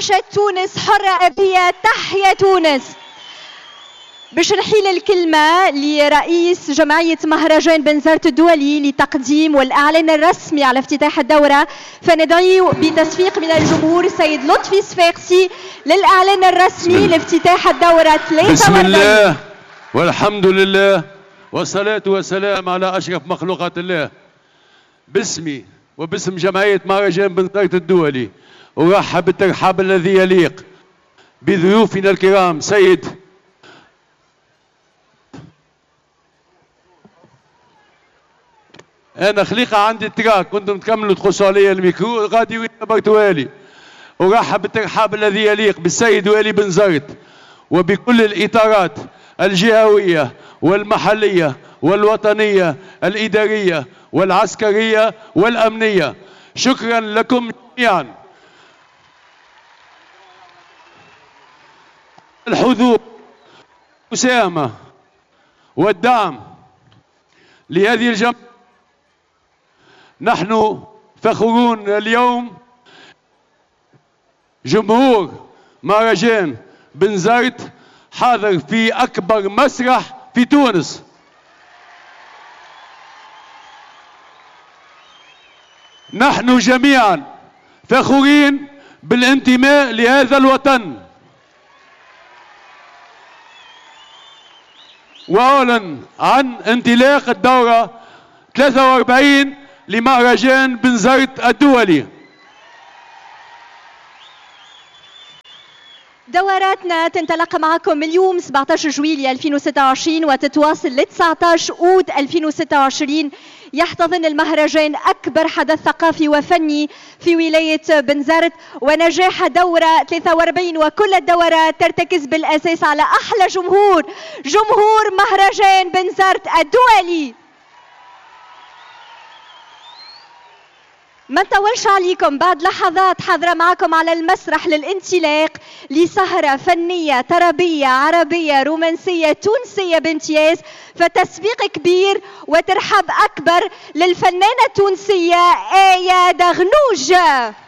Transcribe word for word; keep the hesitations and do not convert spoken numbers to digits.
عاشت تونس حرة أبية، تحيا تونس. باش نحيل الكلمة لرئيس جمعية مهرجان بنزرت الدولي لتقديم والإعلان الرسمي على افتتاح الدورة، فندعي بتصفيق من الجمهور السيد لطفي صفاقسي للإعلان الرسمي لافتتاح الدورة ثلاثة بسم الله والحمد لله والصلاة والسلام على أشرف مخلوقات الله. باسمي وباسم جمعية مهرجان بنزرت الدولي أرحب الترحاب الذي يليق بضيوفنا الكرام. سيد أنا خليقة عندي تراك، كنتم تكملوا تخشوا علي الميكرو غادي وين برتوالي. أرحب الترحاب الذي يليق بالسيد والي بنزرت وبكل الإطارات الجهوية والمحلية والوطنية الإدارية والعسكرية والأمنية. شكرا لكم جميعا. الحضور والمساهمة والدعم لهذه الجمعية. نحن فخورون اليوم جمهور مهرجان بنزرت حاضر في أكبر مسرح في تونس. نحن جميعا فخورين بالانتماء لهذا الوطن، وأعلن عن انطلاق الدورة ثلاثة وأربعين لمهرجان بنزرت الدولي. دوراتنا تنطلق معكم اليوم سبعة عشر جويلية ألفين وستة وعشرين وتتواصل ل تسعة عشر أوت ألفين وستة وعشرين. يحتضن المهرجان أكبر حدث ثقافي وفني في ولاية بنزرت، ونجاح دورة ثلاثة وأربعين وكل الدورات ترتكز بالأساس على أحلى جمهور، جمهور مهرجان بنزرت الدولي. ما نطولش عليكم، بعد لحظات حاضرة معكم على المسرح للانطلاق لسهرة فنية طربية عربية رومانسية تونسية بامتياز، فتسبيق كبير وترحاب أكبر للفنانة التونسية آية دغنوج.